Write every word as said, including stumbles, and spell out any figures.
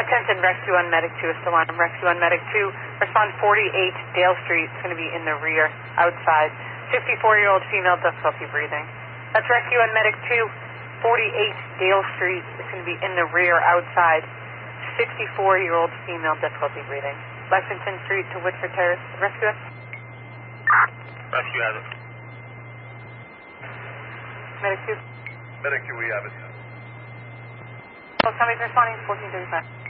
Attention, Rescue on Medic two is still on. Rescue on Medic two, respond forty-eight Dale Street. It's going to be in the rear, outside. fifty-four-year-old female, difficulty breathing. That's Rescue on Medic two, forty-eight Dale Street. It's going to be in the rear, outside. sixty-four-year-old female, difficulty breathing. Lexington Street to Woodford Terrace. Rescue it? Rescue has it. Medic two. Medic two, we have it. Oh, somebody's responding, fourteen thirty-five.